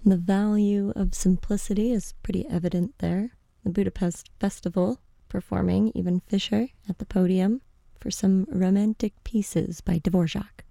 The value of simplicity is pretty evident there. The Budapest Festival performing even Fischer at the podium for some romantic pieces by Dvorak.